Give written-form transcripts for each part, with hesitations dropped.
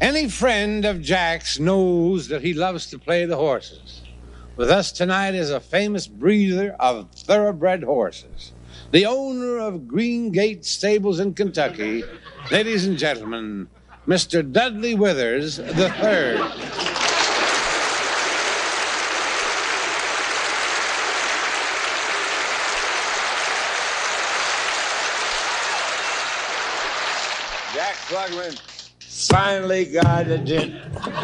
Any friend of Jack's knows that he loves to play the horses. With us tonight is a famous breeder of thoroughbred horses, the owner of Green Gate Stables in Kentucky. Ladies and gentlemen, Mr. Dudley Withers III. Jack Klugman finally got a dinner.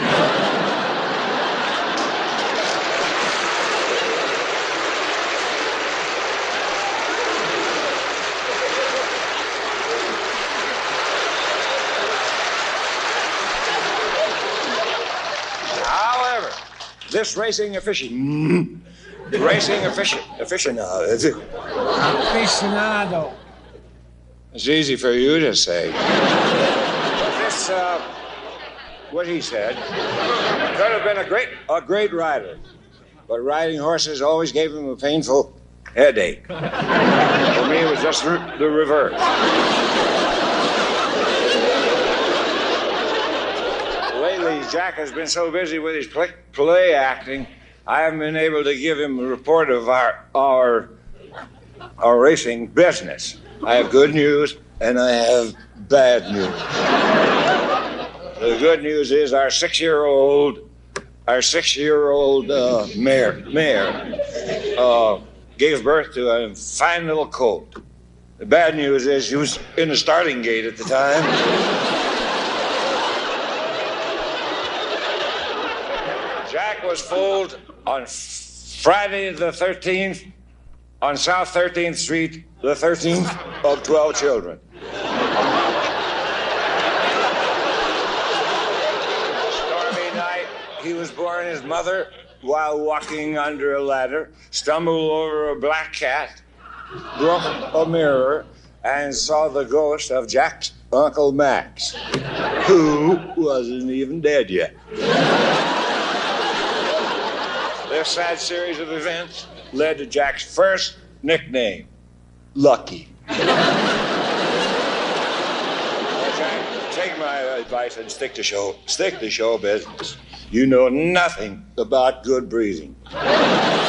However, this racing aficionado. Aficionado. It's easy for you to say. This, what he said, could have been a great rider, but riding horses always gave him a painful headache. For me, it was just the reverse. Lately, Jack has been so busy with his play acting, I haven't been able to give him a report of our racing business. I have good news, and I have bad news. The good news is our six-year-old mare gave birth to a fine little colt. The bad news is she was in the starting gate at the time. Jack was foaled on Friday the 13th on South 13th Street, the 13th of 12 children. Stormy night, he was born. His mother, while walking under a ladder, stumbled over a black cat, broke a mirror, and saw the ghost of Jack's Uncle Max, who wasn't even dead yet. This sad series of events led to Jack's first nickname, Lucky. Jack, take my advice and stick to show business. You know nothing about good breeding.